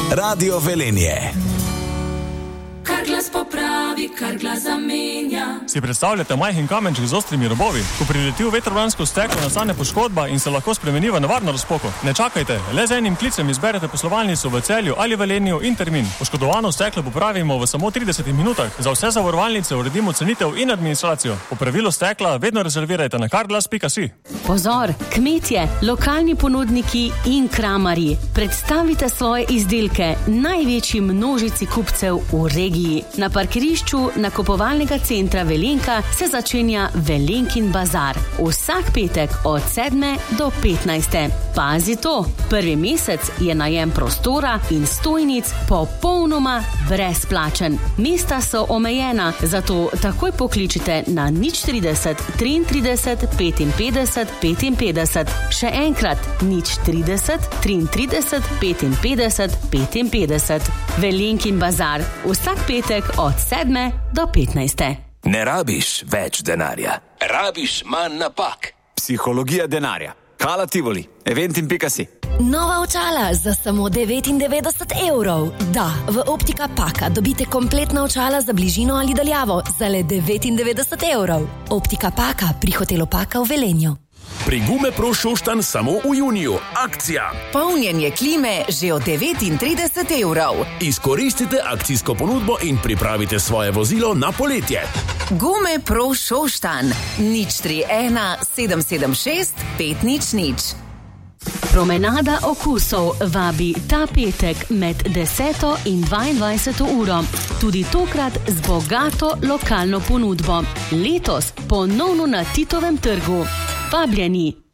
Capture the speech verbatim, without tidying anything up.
Radio Velenje. Kar glas popravi, kar glas zamenja. Si predstavljate majhen kamenček z ostrimi robovi? Ko prileti v vetrobransko steklo, nastane poškodba in se lahko spremeni v nevarno razpoko. Ne čakajte, le z enim klicem izberete poslovalnico v Celju ali Velenju in termin. Poškodovano steklo popravimo v samo tridesetih minutah. Za vse zavarovalnice uredimo cenitev in administracijo. Popravilo stekla vedno rezervirajte na karglas pika si. Pozor, kmetje, lokalni ponudniki in kramarji. Predstavite svoje izdelke največji množici kupcev v regiji. Na parkirišču nakupovalnega centra Velenka se začenja Velenkin bazar. Vsak petek od sedme do petnajste. Pazi to, prvi mesec je najem prostora in stojnic popolnoma brezplačen. Mesta so omejena, zato takoj pokličite na nič trideset, triintrideset, petinpetdeset, petinpetdeset. Še enkrat, nič trideset, triintrideset, petinpetdeset, petinpetdeset. Velenkin bazar. Vsak petek od sedme do petnajste. Ne rabiš več denarja, rabiš manj napak. Psihologija denarja. Kala Tivoli, eventim pika si. Nova očala za samo devetindevetdeset evrov. Da, v Optika Paka dobite kompletna očala za bližino ali daljavo za le devetindevetdeset evrov. Optika Paka pri hotelu Paka v Velenju. Pri Gume Pro Šoštanj samo v juniju. Akcija. Polnjenje klime že od devetintrideset evrov. Izkoristite akcijsko ponudbo in pripravite svoje vozilo na poletje. Gume Pro Šoštanj. nič tri ena, sedem sedem šest, pet nič nič. Promenada okusov vabi ta petek med deseto in dvaindvajseto uro. Tudi tokrat z bogato lokalno ponudbo. Letos ponovno na Titovem trgu. Vabljeni!